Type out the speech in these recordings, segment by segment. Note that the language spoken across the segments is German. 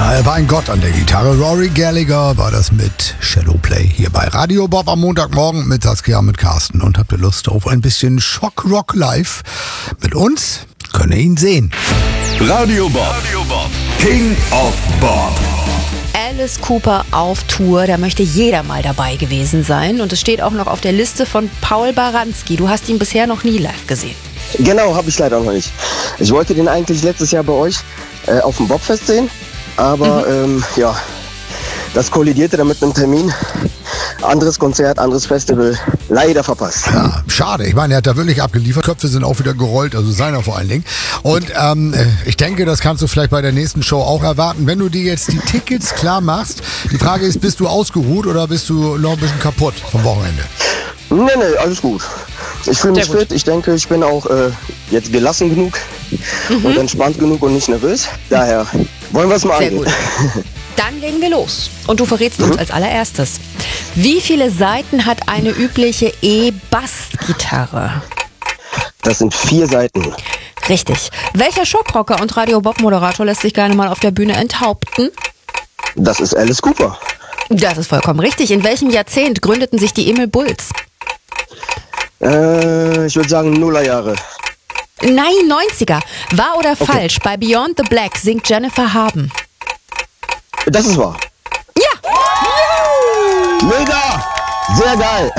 Ja, er war ein Gott an der Gitarre. Rory Gallagher war das mit Shadowplay hier bei Radio Bob am Montagmorgen mit Saskia, mit Carsten. Und habt ihr Lust auf ein bisschen Schockrock live mit uns? Könnt ihr ihn sehen. Radio Bob, King of Bob. Alice Cooper auf Tour, da möchte jeder mal dabei gewesen sein. Und es steht auch noch auf der Liste von Paul Baranski. Du hast ihn bisher noch nie live gesehen. Genau, habe ich leider noch nicht. Ich wollte den eigentlich letztes Jahr bei euch auf dem Bobfest sehen, aber das kollidierte dann mit einem Termin. Anderes Konzert, anderes Festival, leider verpasst. Ja, schade. Ich meine, er hat da wirklich abgeliefert. Köpfe sind auch wieder gerollt, also seiner vor allen Dingen. Und ich denke, das kannst du vielleicht bei der nächsten Show auch erwarten. Wenn du dir jetzt die Tickets klar machst, die Frage ist, bist du ausgeruht oder bist du noch ein bisschen kaputt vom Wochenende? Nee, alles gut. Ich fühle mich fit. Ich denke, ich bin auch jetzt gelassen genug und entspannt genug und nicht nervös. Daher wollen wir es mal angehen. Sehr gut. Dann legen wir los. Und du verrätst uns als allererstes. Wie viele Saiten hat eine übliche E-Bass-Gitarre? Das sind 4 Saiten. Richtig. Welcher Schockrocker und Radio Bob-Moderator lässt sich gerne mal auf der Bühne enthaupten? Das ist Alice Cooper. Das ist vollkommen richtig. In welchem Jahrzehnt gründeten sich die Emil Bulls? Ich würde sagen Nullerjahre. Nein, 90er. Wahr oder falsch? Bei Beyond the Black singt Jennifer Haben. Das ist wahr. Ja! Mega! Sehr geil!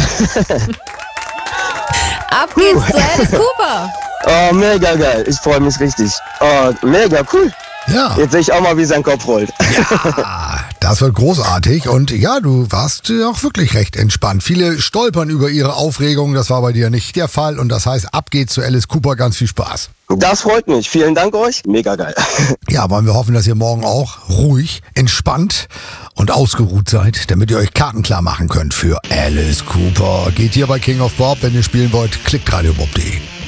Ab geht's zu Alice Cooper. Oh, mega geil. Ich freue mich richtig. Oh, mega cool. Ja. Jetzt sehe ich auch mal, wie sein Kopf rollt. Ja, das wird großartig. Und ja, du warst auch wirklich recht entspannt. Viele stolpern über ihre Aufregung. Das war bei dir nicht der Fall. Und das heißt, ab geht's zu Alice Cooper. Ganz viel Spaß. Das freut mich. Vielen Dank euch. Mega geil. Ja, wollen wir hoffen, dass ihr morgen auch ruhig, entspannt und ausgeruht seid, damit ihr euch Karten klar machen könnt für Alice Cooper. Geht hier bei King of Bob. Wenn ihr spielen wollt, klickt radiobob.de.